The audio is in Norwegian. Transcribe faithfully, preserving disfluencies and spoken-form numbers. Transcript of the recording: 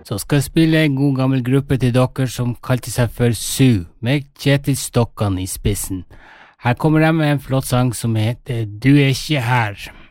Så skal jeg spille en god gammel gruppe til dere som kalte seg for Sue, med Kjetil Stokkan i spissen. Her kommer de med en flott sang som heter Du er ikke her.